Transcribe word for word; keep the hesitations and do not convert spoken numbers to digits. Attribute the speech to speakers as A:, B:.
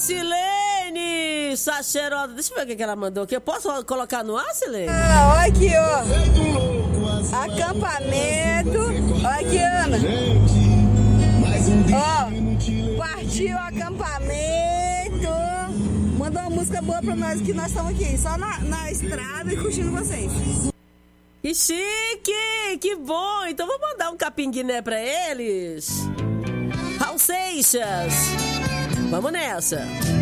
A: Silene, sua cheirosa. Deixa eu ver o que que ela mandou aqui. Eu posso colocar no ar, Silene?
B: Ah, olha aqui, ó. Acampamento. Olha aqui, Ana. Ó, partiu o acampamento. Manda uma música boa pra nós, que nós estamos aqui, só na, na estrada e curtindo vocês.
A: Que chique, que bom. Então vou mandar um capim-guiné pra eles. Raul Seixas. Vamos nessa.